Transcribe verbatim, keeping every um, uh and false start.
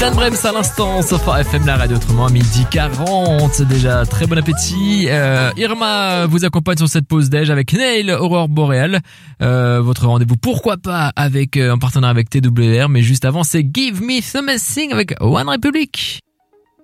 Dan Brems à l'instant, sauf à F M, la radio autrement, à midi quarante. Déjà, très bon appétit. Euh, Irma vous accompagne sur cette pause déj avec Nail, Aurore Boréal. Euh, votre rendez-vous, pourquoi pas, avec, euh, en partenariat avec T W R. Mais juste avant, c'est Give Me Something avec One Republic.